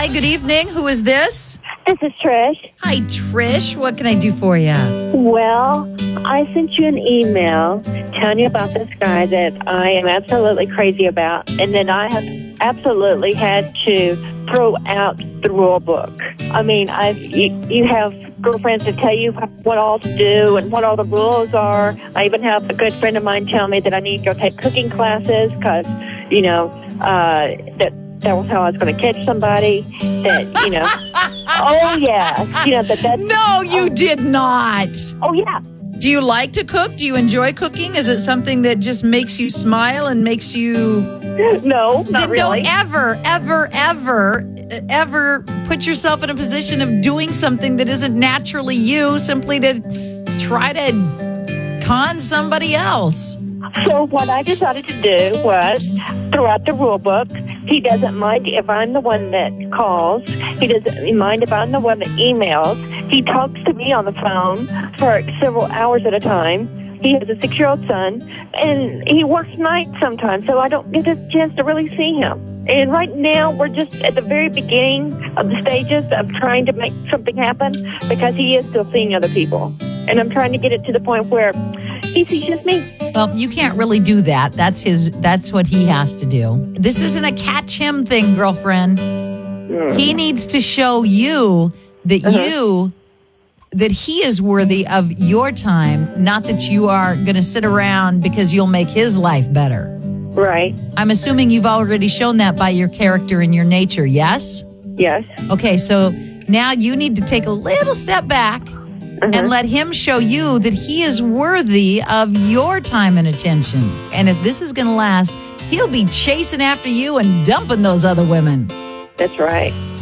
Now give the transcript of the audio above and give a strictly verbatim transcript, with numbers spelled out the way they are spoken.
Hi, good evening. Who is this? This is Trish. Hi, Trish. What can I do for you? Well, I sent you an email telling you about this guy that I am absolutely crazy about, and that I have absolutely had to throw out the rule book. I mean, I've, you, you have girlfriends that tell you what all to do and what all the rules are. I even have a good friend of mine tell me that I need to go take cooking classes because, you know, uh, that that was how I was going to catch somebody. That, you know, oh, yeah. You know, that, that, no, you oh, did not. Oh, yeah. Do you like to cook? Do you enjoy cooking? Is it something that just makes you smile and makes you... No, not then really. Don't ever, ever, ever, ever put yourself in a position of doing something that isn't naturally you simply to try to con somebody else. So what I decided to do was throw out the rule book. He doesn't mind if I'm the one that calls. He doesn't mind if I'm the one that emails. He talks to me on the phone for several hours at a time. He has a six-year-old son, and he works nights sometimes, so I don't get a chance to really see him. And right now, we're just at the very beginning of the stages of trying to make something happen because he is still seeing other people. And I'm trying to get it to the point where he sees just me. Well, you can't really do that. That's his. That's what he has to do. This isn't a catch him thing, girlfriend. Mm. He needs to show you that Uh-huh. you, that he is worthy of your time, not that you are going to sit around because you'll make his life better. Right. I'm assuming you've already shown that by your character and your nature, yes? Yes. Okay, so now you need to take a little step back Uh-huh. and let him show you that he is worthy of your time and attention. And if this is going to last, he'll be chasing after you and dumping those other women. That's right.